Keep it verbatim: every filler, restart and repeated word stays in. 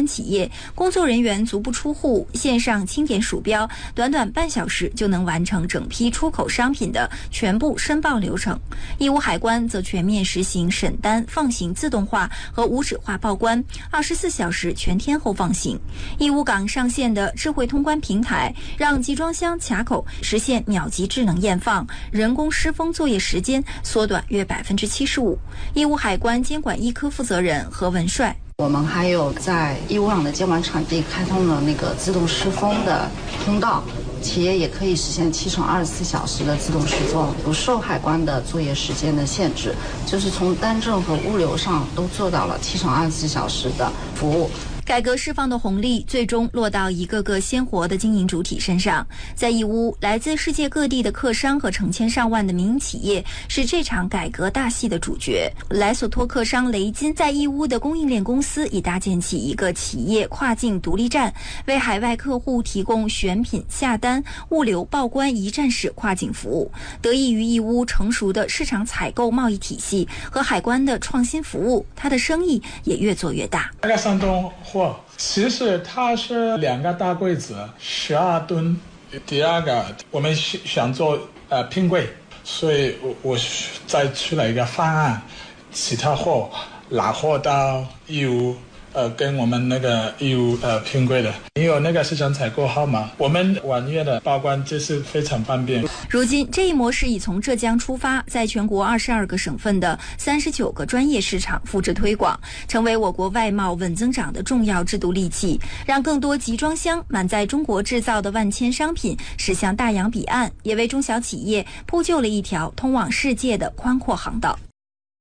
企业，工作人员足不出户，线上清点鼠标，短短半小时就能完成整批出口商品的全部申报流程。义乌海关则全面实行审单放行自动化和无纸化报关，二十四小时全天候放行。义乌港上线的智慧通关平台，让集装箱卡口实现秒级智能验放，人工施封作业时间缩短约百分之七十五。义乌海关监管一科负责人何文帅。 我们还有在义乌港的监管场地开通了那个自动施封的通道，企业也可以实现七乘二十四小时的自动施封，不受海关的作业时间的限制，就是从单证和物流上都做到了七乘二十四小时的服务。 改革释放的红利最终落到一个个鲜活的经营主体身上。在义乌，来自世界各地的客商和成千上万的民营企业是这场改革大戏的主角。莱索托客商雷金在义乌的供应链公司已搭建起一个企业跨境独立站，为海外客户提供选品、下单、物流、报关一站式跨境服务。得益于义乌成熟的市场采购贸易体系和海关的创新服务，他的生意也越做越大。 那个山东货其实它是两个大柜子，十二吨。第二个我们想做呃拼柜，所以我我再出了一个方案，其他货拿货到义乌。呃，跟我们那个义乌呃拼柜的，你有那个市场采购号码，我们网页的报关就是非常方便。 如今这一模式已从浙江出发，在全国二十二个省份的三十九个专业市场复制推广，成为我国外贸稳增长的重要制度利器，让更多集装箱满载中国制造的万千商品驶向大洋彼岸，也为中小企业铺就了一条通往世界的宽阔航道。